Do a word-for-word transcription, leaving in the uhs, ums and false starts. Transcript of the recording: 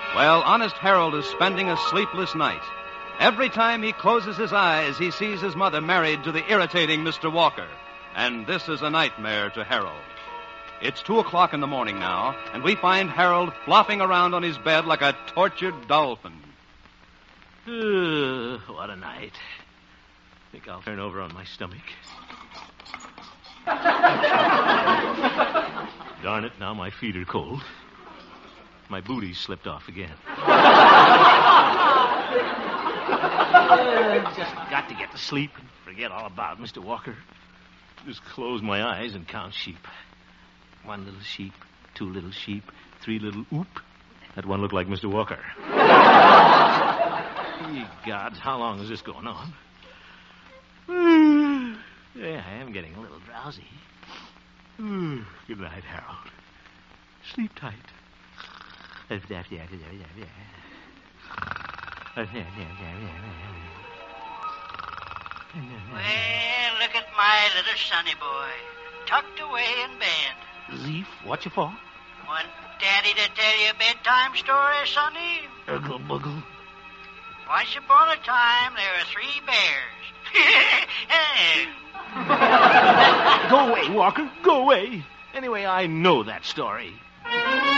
Well, Honest Harold is spending a sleepless night. Every time he closes his eyes, he sees his mother married to the irritating Mister Walker. And this is a nightmare to Harold. It's two o'clock in the morning now, and we find Harold flopping around on his bed like a tortured dolphin. Uh, what a night. Think I'll turn over on my stomach. Darn it, now my feet are cold. My booty slipped off again. uh, just got to get to sleep and forget all about Mister Walker. Just close my eyes and count sheep. One little sheep, two little sheep, three little oop. That one looked like Mister Walker. Ye gods, how long is this going on? Yeah, I am getting a little drowsy. Good night, Harold. Sleep tight. Well, look at my little sonny boy, tucked away in bed. Zeef, what you for? Want Daddy to tell you a bedtime story, sonny? Urgle buggle. Once upon a time, there were three bears. Go away, Walker. Go away. Anyway, I know that story.